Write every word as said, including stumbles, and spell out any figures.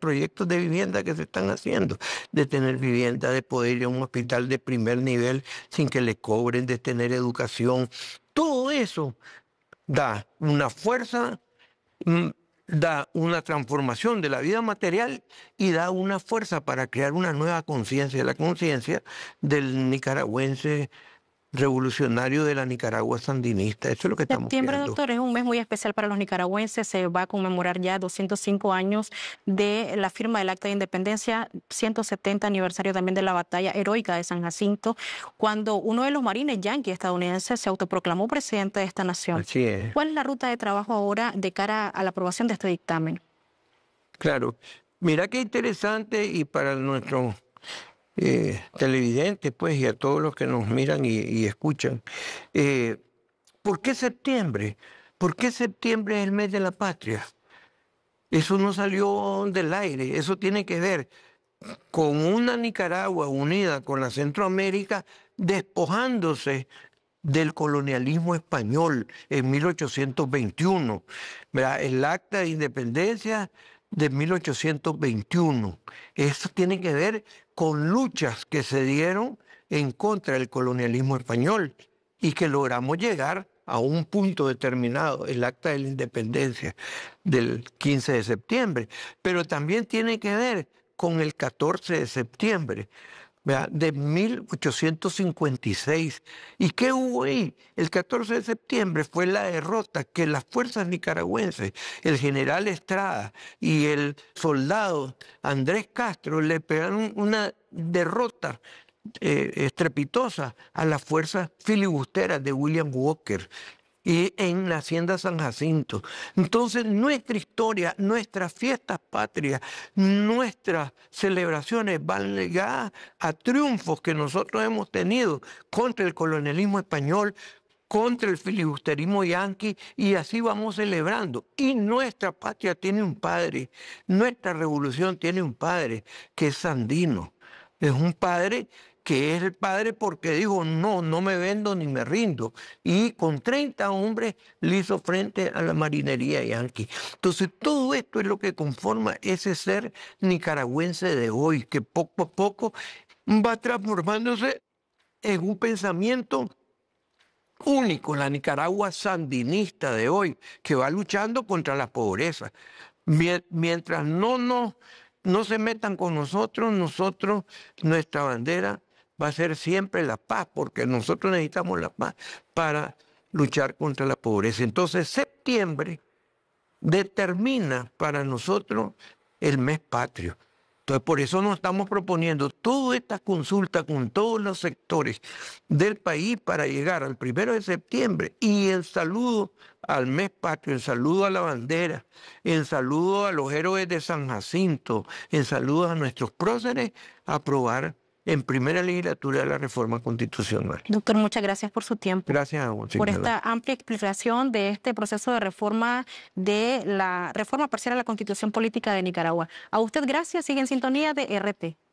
proyectos de vivienda que se están haciendo, de tener vivienda, de poder ir a un hospital de primer nivel sin que le cobren, de tener educación. Todo eso da una fuerza, mm, da una transformación de la vida material y da una fuerza para crear una nueva conciencia, la conciencia del nicaragüense revolucionario de la Nicaragua sandinista. Eso es lo que estamos Septiembre, creando. doctor, es un mes muy especial para los nicaragüenses. Se va a conmemorar ya doscientos cinco años de la firma del Acta de Independencia, ciento setenta aniversario también de la batalla heroica de San Jacinto, cuando uno de los marines yanquis estadounidenses se autoproclamó presidente de esta nación. Así es. ¿Cuál es la ruta de trabajo ahora de cara a la aprobación de este dictamen? Claro. Mira qué interesante, y para nuestros eh, televidentes, pues, y a todos los que nos miran y, y escuchan, eh, ¿por qué septiembre? ¿Por qué septiembre es el mes de la patria? Eso no salió del aire, eso tiene que ver con una Nicaragua unida con la Centroamérica, despojándose del colonialismo español en mil ochocientos veintiuno. ¿Verdad? El Acta de Independencia de mil ochocientos veintiuno. Eso tiene que ver con luchas que se dieron en contra del colonialismo español y que logramos llegar a un punto determinado, el Acta de la Independencia del quince de septiembre. Pero también tiene que ver con el catorce de septiembre, ¿verdad?, de mil ochocientos cincuenta y seis. ¿Y qué hubo ahí? El catorce de septiembre fue la derrota que las fuerzas nicaragüenses, el general Estrada y el soldado Andrés Castro, le pegaron una derrota eh, estrepitosa a las fuerzas filibusteras de William Walker y en la hacienda San Jacinto. Entonces, nuestra historia, nuestras fiestas patrias, nuestras celebraciones van ligadas a triunfos que nosotros hemos tenido contra el colonialismo español, contra el filibusterismo yanqui, y así vamos celebrando. Y nuestra patria tiene un padre, nuestra revolución tiene un padre que es Sandino. Es un padre que es el padre porque dijo, no, no me vendo ni me rindo. Y con treinta hombres le hizo frente a la marinería yanqui. Entonces, todo esto es lo que conforma ese ser nicaragüense de hoy, que poco a poco va transformándose en un pensamiento único, la Nicaragua sandinista de hoy, que va luchando contra la pobreza. Mientras no, no, no se metan con nosotros, nosotros, nuestra bandera va a ser siempre la paz, porque nosotros necesitamos la paz para luchar contra la pobreza. Entonces, septiembre determina para nosotros el mes patrio. Entonces, por eso nos estamos proponiendo toda esta consulta con todos los sectores del país para llegar al primero de septiembre y el saludo al mes patrio, el saludo a la bandera, el saludo a los héroes de San Jacinto, el saludo a nuestros próceres, a aprobar en primera legislatura de la reforma constitucional. Doctor, muchas gracias por su tiempo. Gracias a vos, por esta amplia explicación de este proceso de reforma de la reforma parcial a la Constitución Política de Nicaragua. A usted gracias, sigue en sintonía de R T.